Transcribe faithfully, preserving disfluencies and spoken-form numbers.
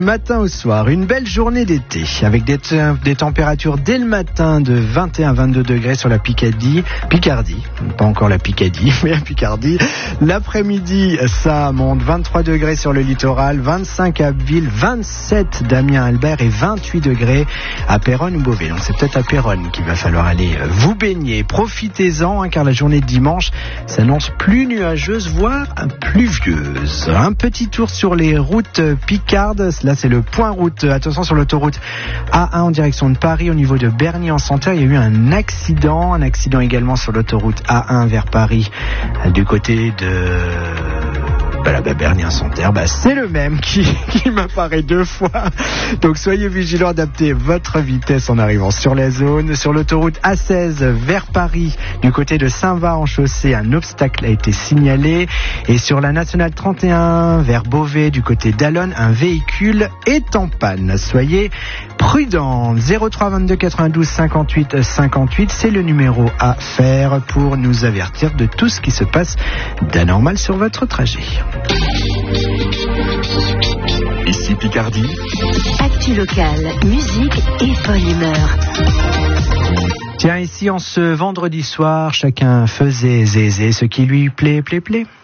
Matin au soir, une belle journée d'été avec des, t- des températures dès le matin de vingt et un à vingt-deux degrés sur la Picardie, Picardie, pas encore la Picardie, mais la Picardie. L'après-midi, ça monte vingt-trois degrés sur le littoral, vingt-cinq à Abbeville, vingt-sept Damien-Albert et vingt-huit degrés à Péronne ou Beauvais. Donc c'est peut-être à Péronne qu'il va falloir aller vous baigner. Profitez-en, hein, car la journée de dimanche s'annonce plus nuageuse, voire pluvieuse. Un petit tour sur les routes picardes. Là, c'est le point route. Attention sur l'autoroute A un en direction de Paris, au niveau de Berny en Santerre. Il y a eu un accident. Un accident également sur l'autoroute A un vers Paris, du côté de... Bah, là, bah, Berny en Santerre, bah, c'est le même qui, qui m'apparaît deux fois. Donc soyez vigilants, adaptez votre vitesse en arrivant sur la zone. Sur l'autoroute A seize vers Paris, du côté de Saint-Va en chaussée, un obstacle a été signalé. Et sur la nationale trente et un vers Beauvais, du côté d'Allonne, un véhicule est en panne. Soyez prudents. zéro trois vingt-deux quatre-vingt-douze cinquante-huit cinquante-huit, c'est le numéro à faire pour nous avertir de tout ce qui se passe d'anormal sur votre trajet. Ici Picardie. Actu locale, musique et bonne humeur. Tiens, ici en ce vendredi soir, chacun faisait zézé ce qui lui plaît, plaît, plaît.